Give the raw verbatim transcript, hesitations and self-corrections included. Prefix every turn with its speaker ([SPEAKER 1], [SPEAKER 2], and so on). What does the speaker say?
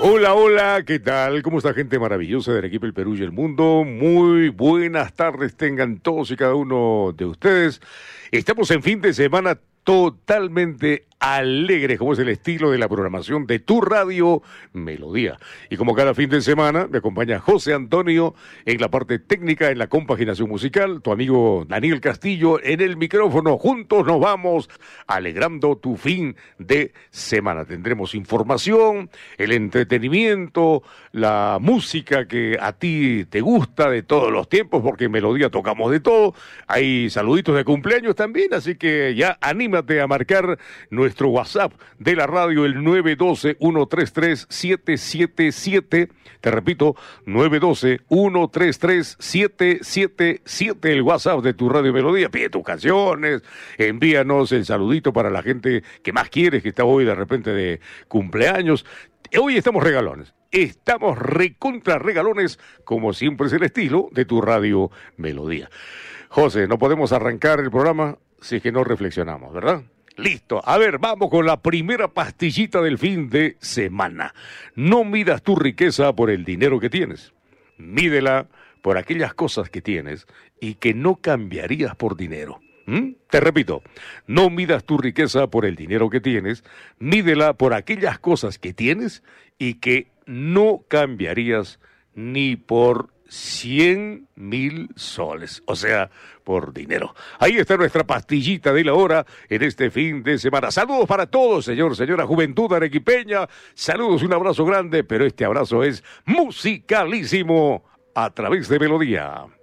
[SPEAKER 1] Hola, hola, ¿qué tal? ¿Cómo está gente maravillosa del equipo El Perú y el Mundo? Muy buenas tardes tengan todos y cada uno de ustedes. Estamos en fin de semana totalmente alegres, como es el estilo de la programación de tu radio Melodía. Y como cada fin de semana, me acompaña José Antonio en la parte técnica, en la compaginación musical, tu amigo Daniel Castillo en el micrófono. Juntos nos vamos alegrando tu fin de semana. Tendremos información, el entretenimiento, la música que a ti te gusta de todos los tiempos, porque en Melodía tocamos de todo. Hay saluditos de cumpleaños también, así que ya anímate a marcar nuestro WhatsApp de la radio, el nueve uno dos, uno tres tres, siete siete siete. Te repito, nueve uno dos, uno tres tres, siete siete siete, el WhatsApp de tu radio Melodía. Pide tus canciones, envíanos el saludito para la gente que más quieres, que está hoy de repente de cumpleaños. Hoy estamos regalones. Estamos recontra regalones, como siempre es el estilo de tu radio Melodía. José, no podemos arrancar el programa si es que no reflexionamos, ¿verdad? Listo. A ver, vamos con la primera pastillita del fin de semana. No midas tu riqueza por el dinero que tienes. Mídela por aquellas cosas que tienes y que no cambiarías por dinero. ¿Mm? Te repito, no midas tu riqueza por el dinero que tienes, mídela por aquellas cosas que tienes y que no cambiarías ni por cien mil soles, o sea, por dinero. Ahí está nuestra pastillita de la hora en este fin de semana. Saludos para todos, señor, señora juventud arequipeña. Saludos, un abrazo grande, pero este abrazo es musicalísimo a través de Melodía.